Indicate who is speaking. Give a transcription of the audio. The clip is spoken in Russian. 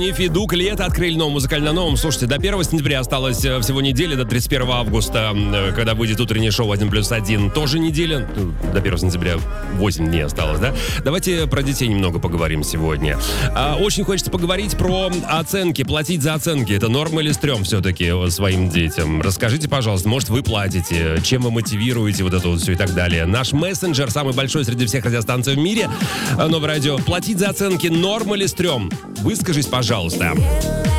Speaker 1: Федук, лето открыли новый музыкальный новом. Слушайте, до 1 сентября осталось всего неделя, до 31 августа, когда выйдет утреннее шоу 1+1. Тоже неделя, до 1 сентября 8 дней осталось, да? Давайте про детей немного поговорим сегодня. Очень хочется поговорить про оценки, платить за оценки. Это норма или стрём все-таки своим детям? Расскажите, пожалуйста, может, вы платите, чем вы мотивируете вот это вот все и так далее. Наш мессенджер, самый большой среди всех радиостанций в мире, Новое радио. Платить за оценки, норма или стрём? Выскажись, пожалуйста.